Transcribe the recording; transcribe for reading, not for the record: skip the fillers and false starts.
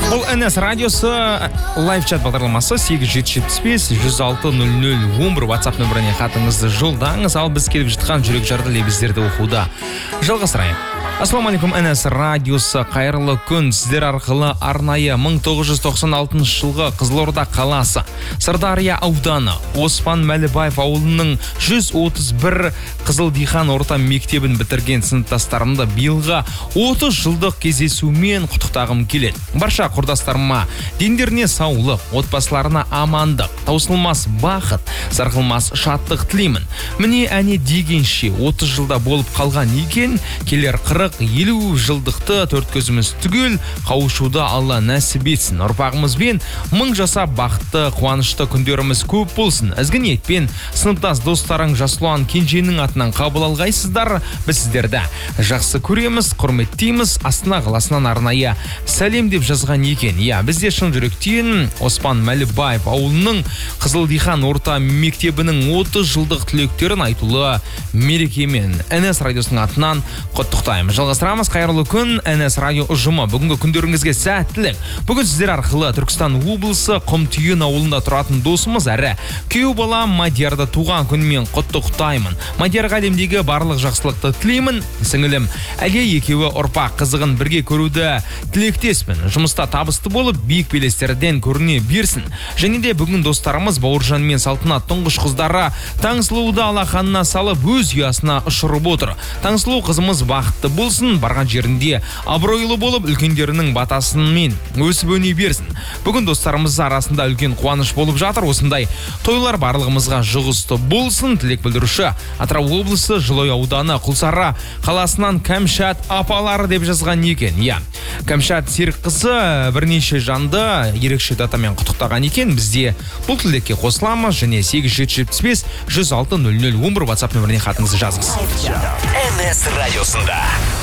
Бұл НС радиосы лайв-чат бағдарламасы 8-775-106-00-11 WhatsApp нөміріне хатыңызды жолдаңыз, ал біз келіп жатқан жүрек жарды лебіздерді оқуда жалғастырайық. Ассалаумалейкум, НС радиосы, қайырлы күн. Сіздер арқылы арнайы 1996 жылғы Қызылорда қаласы, Сырдария ауданы, Оспан Мәлібаев ауылының 131 Қызылдихан орта мектебін бітірген сыныптастарымды биылғы 30 жылдық кездесумен құттықтағым келеді. Барша құрдастарыма дендеріне саулық, отбасыларына амандық, таусылмас бақыт, сарқылмас шаттық тілеймін. Міне әне дегенше 30 жылда болып қалған екен, келер 40-50 жылдықты төрт көзіміз түгел қауышуды Алла нәсіп етсін. Ұрпағымызбен мың жасап бақытты, қуанышты күндеріміз көп болсын. Ізгі ниетпен сыныптас достарың Жасұлан Кенженің атынан қабыл алғайсыздар. Біз сіздерді жақсы көреміз, құрметтейміз. Астана қаласынан арнайы сәлем деп жазған екен. Бізде шын жүректен Оспан Мәлібаев ауылының Қызылдихан орта мектебінің 30 жылдық түлектерін айтулы мерекемен НС радиосының атынан құттықтаймыз. Жалғастырамыз. Қайырлы күн, НС радио ұжымы. Бүгінгі күндеріңізге сәттілік. Бүгін сіздер арқылы Түркістан облысы Құмтүйін ауылында тұратын досымыз әрі күйеу бала Мадиярды туған күнмен құттықтаймын. Мадиярға әлемдегі барлық жақсылықты тілеймін. Сіңілім әге екеуі ұрпақ қызығын бірге көруді тілектеспін. Жұмыста табысты болып, биік белестерден көріне берсін. Және де бүгін достарымыз Бауыржан мен Салтанат тұңғыш қыздары Таңсұлуды алақанына салып өз ұясына ұшырып отыр. Таңсұлу қызымыз бақытты болсын, барған жерінде абыройлы болып, үлкендерінің батасымен өсіп өне берсін. Бүгін достарымыз арасында үлкен қуаныш болып жатыр. Осындай тойлар барлығымызға жұғысты болсын. Тілек білдіруші Атырау облысы Жылой ауданы Құлсары қаласынан Кәмшат апалары деп жазған екен. Кәмшат Серікқызы бірнеше жанды ерекше датамен құттықтаған екен. Бізде бұл тілекке қосыламыз және 8-775-106-00-11 WhatsApp нөміріне хатыңызды жазыңыз. НС радиосында